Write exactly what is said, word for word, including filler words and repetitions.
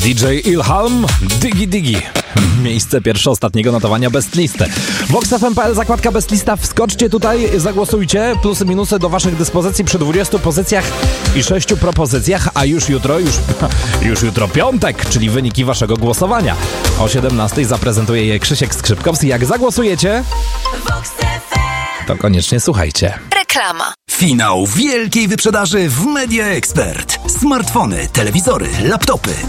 D J Ilham, Digi Digi. Miejsce pierwsze ostatniego notowania Best Listy. Vox F M kropka p l, zakładka Best Lista. Wskoczcie tutaj, zagłosujcie. Plusy, minusy do waszych dyspozycji przy dwudziestu pozycjach i sześciu propozycjach. A już jutro, już, już jutro piątek, czyli wyniki waszego głosowania. O siedemnastej zaprezentuje je Krzysiek Skrzypkowski. Jak zagłosujecie, to koniecznie słuchajcie. Reklama. Finał wielkiej wyprzedaży w Media Expert. Smartfony, telewizory, laptopy,